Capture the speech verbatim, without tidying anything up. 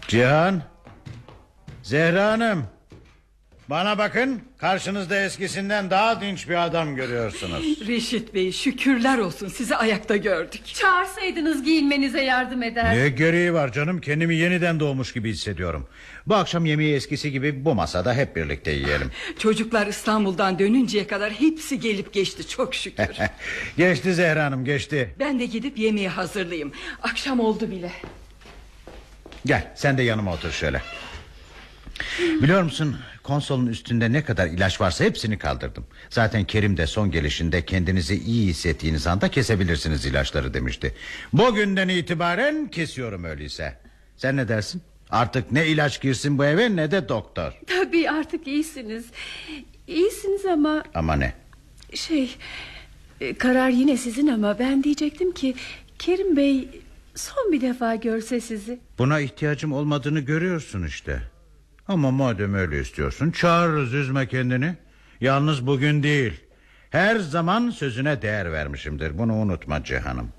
Cihan, Zehra Hanım, bana bakın, karşınızda eskisinden daha dinç bir adam görüyorsunuz. Reşit Bey, şükürler olsun sizi ayakta gördük. Çağırsaydınız giyinmenize yardım eder. Ne gereği var canım, kendimi yeniden doğmuş gibi hissediyorum. Bu akşam yemeği eskisi gibi bu masada hep birlikte yiyelim. Çocuklar İstanbul'dan dönünceye kadar hepsi gelip geçti çok şükür. Geçti Zehra Hanım, geçti. Ben de gidip yemeği hazırlayayım. Akşam oldu bile. Gel sen de yanıma otur şöyle. Biliyor musun, konsolun üstünde ne kadar ilaç varsa hepsini kaldırdım. Zaten Kerim de son gelişinde kendinizi iyi hissettiğiniz anda kesebilirsiniz ilaçları demişti. Bugünden itibaren kesiyorum öyleyse. Sen ne dersin? Artık ne ilaç girsin bu eve ne de doktor. Tabii artık iyisiniz. İyisiniz ama... Ama ne? Şey, karar yine sizin ama ben diyecektim ki... Kerim Bey son bir defa görse sizi. Buna ihtiyacım olmadığını görüyorsun işte. Ama madem öyle istiyorsun, çağırırız, üzme kendini. Yalnız bugün değil, her zaman sözüne değer vermişimdir. Bunu unutma Cihan'ım.